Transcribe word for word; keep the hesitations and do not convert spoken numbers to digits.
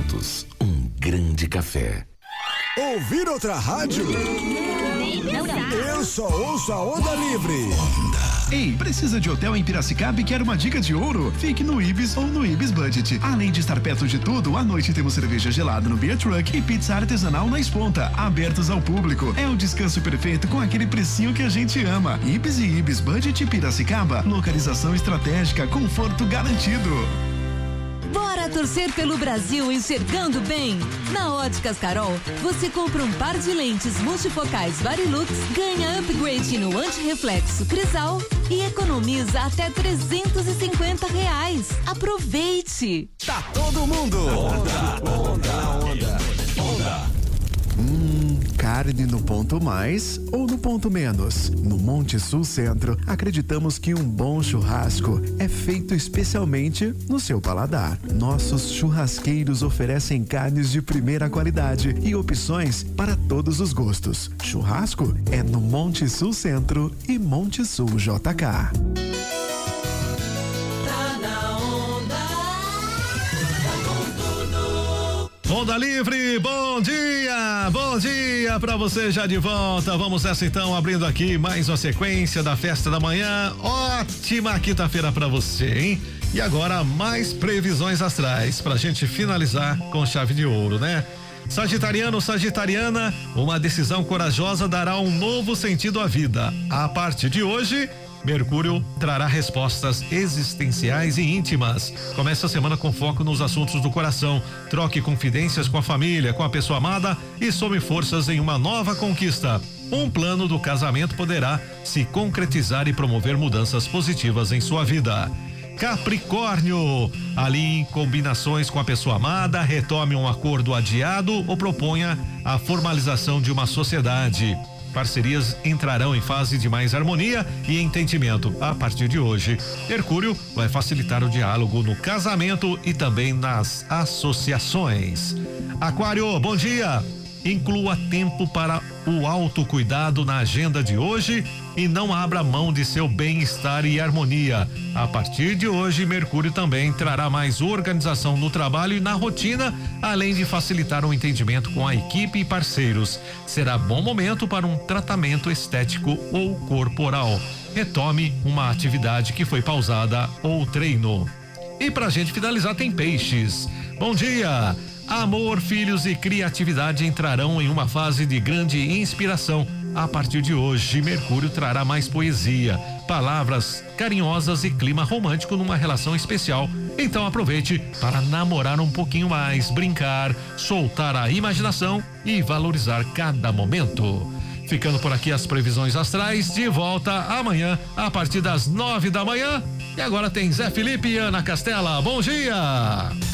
juntos, um grande café. Ouvir outra rádio? Eu só ouço a Onda Livre. Onda. Ei, precisa de hotel em Piracicaba e quer uma dica de ouro? Fique no Ibis ou no Ibis Budget. Além de estar perto de tudo, à noite temos cerveja gelada no Beer Truck e pizza artesanal na Esponta, abertos ao público. É o descanso perfeito com aquele precinho que a gente ama. Ibis e Ibis Budget Piracicaba. Localização estratégica, conforto garantido. Bora torcer pelo Brasil enxergando bem? Na Óticas Carol, você compra um par de lentes multifocais Varilux, ganha upgrade no antirreflexo Crisal e economiza até trezentos e cinquenta reais. Aproveite! Tá todo mundo! Onda, onda, onda, onda. Hum, carne no ponto mais ou no ponto menos? No Monte Sul Centro, acreditamos que um bom churrasco é feito especialmente no seu paladar. Nossos churrasqueiros oferecem carnes de primeira qualidade e opções para todos os gostos. Churrasco é no Monte Sul Centro e Monte Sul J K. Onda Livre, bom dia, bom dia pra você já de volta. Vamos nessa então, abrindo aqui mais uma sequência da festa da manhã. Ótima quinta-feira pra você, hein? E agora mais previsões astrais pra gente finalizar com chave de ouro, né? Sagitariano, Sagitariana, uma decisão corajosa dará um novo sentido à vida. A partir de hoje, Mercúrio trará respostas existenciais e íntimas. Comece a semana com foco nos assuntos do coração. Troque confidências com a família, com a pessoa amada e some forças em uma nova conquista. Um plano do casamento poderá se concretizar e promover mudanças positivas em sua vida. Capricórnio, alinhe combinações com a pessoa amada, retome um acordo adiado ou proponha a formalização de uma sociedade. Parcerias entrarão em fase de mais harmonia e entendimento a partir de hoje. Mercúrio vai facilitar o diálogo no casamento e também nas associações. Aquário, bom dia! Inclua tempo para o autocuidado na agenda de hoje e não abra mão de seu bem-estar e harmonia. A partir de hoje, Mercúrio também trará mais organização no trabalho e na rotina, além de facilitar o entendimento com a equipe e parceiros. Será bom momento para um tratamento estético ou corporal. Retome uma atividade que foi pausada ou treino. E pra gente finalizar, tem Peixes. Bom dia! Amor, filhos e criatividade entrarão em uma fase de grande inspiração. A partir de hoje, Mercúrio trará mais poesia, palavras carinhosas e clima romântico numa relação especial. Então aproveite para namorar um pouquinho mais, brincar, soltar a imaginação e valorizar cada momento. Ficando por aqui as previsões astrais, de volta amanhã a partir das nove da manhã. E agora tem Zé Felipe e Ana Castela. Bom dia!